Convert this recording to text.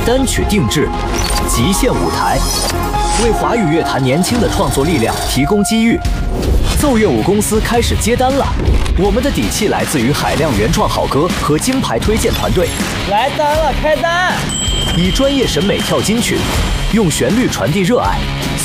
单曲定制，极限舞台，为华语乐坛年轻的创作力量提供机遇。奏乐舞公司开始接单了，我们的底气来自于海量原创好歌和金牌推荐团队。 来单了，开单！ 以专业审美跳金曲，用旋律传递热爱。